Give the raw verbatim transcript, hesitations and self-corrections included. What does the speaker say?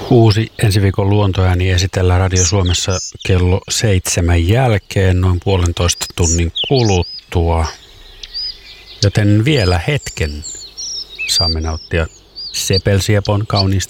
Uusi ensi viikon luontoääni esitellään Radio Suomessa kello seitsemän jälkeen noin puolentoista tunnin kuluttua. Joten vielä hetken saamme nauttia Sepelsiepon kauniista